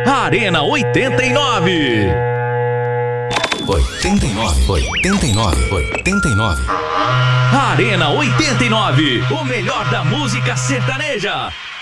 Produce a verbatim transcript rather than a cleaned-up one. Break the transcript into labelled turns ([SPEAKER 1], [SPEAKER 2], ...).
[SPEAKER 1] Arena oitenta e nove.
[SPEAKER 2] oitenta e nove, oitenta e nove, oitenta e nove.
[SPEAKER 1] Arena oitenta e nove, o melhor da música sertaneja.